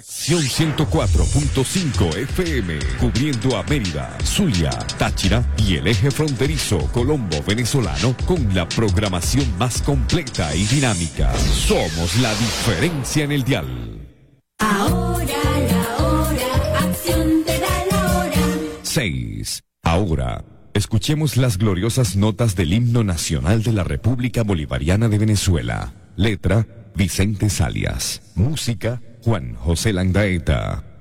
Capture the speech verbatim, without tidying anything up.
Acción ciento cuatro punto cinco F M, cubriendo a Mérida, Zulia, Táchira y el eje fronterizo Colombo venezolano con la programación más completa y dinámica. Somos la diferencia en el dial. Ahora la hora, Acción te da la hora. seis. Ahora, escuchemos las gloriosas notas del himno nacional de la República Bolivariana de Venezuela. Letra, Vicente Salias. Música, Juan José Landaeta.